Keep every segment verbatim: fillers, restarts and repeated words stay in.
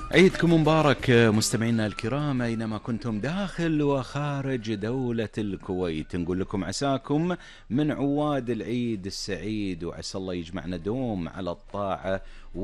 عيدكم مبارك مستمعينا الكرام أينما كنتم داخل وخارج دولة الكويت. نقول لكم عساكم من عواد العيد السعيد، وعسى الله يجمعنا دوم على الطاعة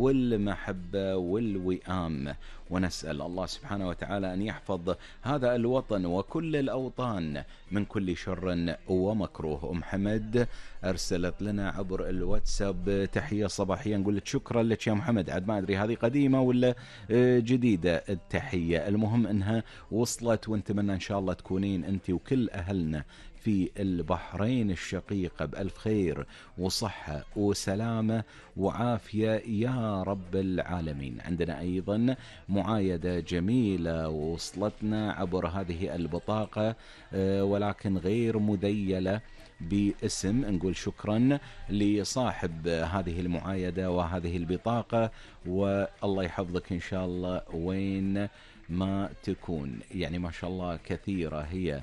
والمحبة والوئام، ونسأل الله سبحانه وتعالى أن يحفظ هذا الوطن وكل الأوطان من كل شر ومكروه. أم حمد أرسلت لنا عبر الواتساب تحية صباحية، نقول لك شكرا لك يا محمد. عاد ما أدري هذه قديمة ولا جديدة التحية، المهم أنها وصلت، ونتمنى إن شاء الله تكونين أنت وكل أهلنا في البحرين الشقيقة بألف خير وصحة وسلامة وعافية يا رب العالمين. عندنا أيضا معايدة جميلة وصلتنا عبر هذه البطاقة ولكن غير مذيلة باسم، نقول شكرا لصاحب هذه المعايدة وهذه البطاقة، والله يحفظك إن شاء الله وين ما تكون. يعني ما شاء الله كثيرة هي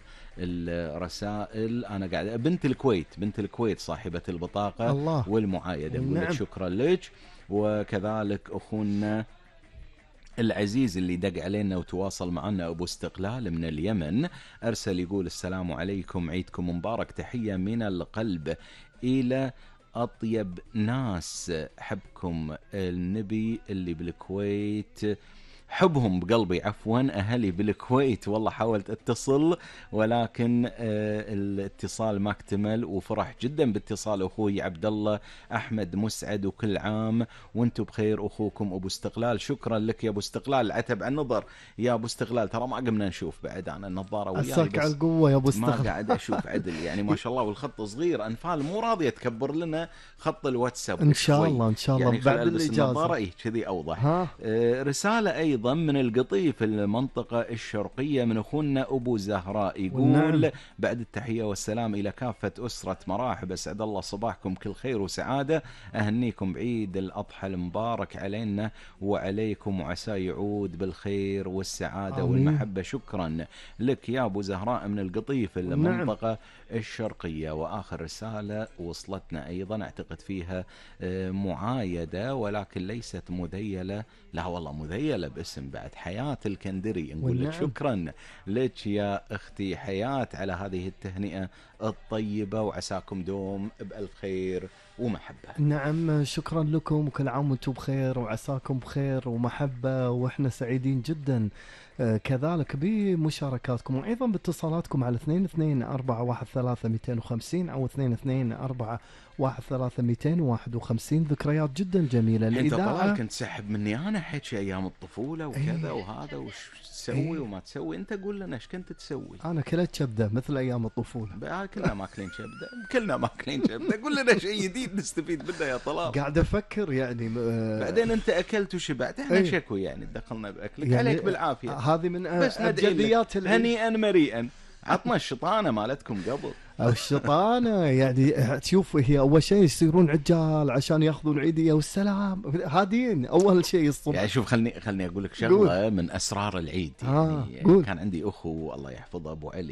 الرسائل. أنا قاعد بنت الكويت بنت الكويت صاحبة البطاقة الله. والمعايدة نقول لك شكرا لك. وكذلك أخونا العزيز اللي دق علينا وتواصل معنا أبو استقلال من اليمن، أرسل يقول السلام عليكم، عيدكم مبارك، تحية من القلب إلى أطيب ناس، حبكم النبي اللي بالكويت، حبهم بقلبي عفوا أهلي بالكويت. والله حاولت اتصل ولكن آه الاتصال ما اكتمل، وفرح جدا باتصال أخوي عبد الله أحمد مسعد، وكل عام وانتم بخير. أخوكم أبو استقلال. شكرا لك يا أبو استقلال. العتب عن النظر يا أبو استقلال، ترى ما قمنا نشوف بعد عن النظارة وياي، أساك على القوة يا أبو استقلال، ما قاعد أشوف عدل يعني ما شاء الله، والخط صغير، أنفال مو راضية تكبر لنا خط الواتساب إن شاء الله إن شاء الله يعني بعد الإجازة إيه كذي أوضح. آه رسالة أيضا من القطيف المنطقة الشرقية من أخونا أبو زهراء، يقول والنعم. بعد التحية والسلام إلى كافة أسرة مراحب، أسعد الله صباحكم كل خير وسعادة، أهنيكم بعيد الأضحى المبارك علينا وعليكم، وعسى يعود بالخير والسعادة آمين. والمحبة. شكرا لك يا أبو زهراء من القطيف المنطقة والنعم. الشرقية. وآخر رسالة وصلتنا أيضا أعتقد فيها معايدة ولكن ليست مذيلة، لا والله مذيلة باسم بعد، حياة الكندري. نقول والنعم. لك شكرا لك يا أختي حياة على هذه التهنئة الطيبة، وعساكم دوم بألف خير ومحبة. نعم شكرا لكم، وكل عام وانتم بخير وعساكم بخير ومحبة، وإحنا سعيدين جدا آه كذلك بمشاركاتكم وأيضا باتصالاتكم على اثنين اثنين أربعة واحد ثلاثة مئتين وخمسين أو اثنين اثنين أربعة واحد ثلاثة مئتين وواحد وخمسين. ذكريات جدا جميلة. انت طلال كنت سحب مني أنا حكي أيام الطفولة وكذا ايه وهذا وش تسوي ايه وما تسوي، انت قول لنا ايش كنت تسوي. انا كلت كبده مثل ايام الطفوله. كلنا ماكلين كبده كلنا ماكلين كبده قول لنا شيء جديد نستفيد منه يا طلال. قاعد افكر يعني م... بعدين انت اكلت وشبعت، احنا ايه؟ شكو يعني دخلنا باكلك يعني عليك بالعافيه. هذه من الجديات هنيئا مريئا. عطنا الشطانه مالتكم قبل. الشطانه يعني تشوف هي اول شيء يصيرون عجال عشان ياخذون عيديه والسلام هادين اول شيء الصبح. يعني شوف خلني خلني اقول لك شغله من اسرار العيد. يعني آه. كان عندي اخو الله يحفظه ابو علي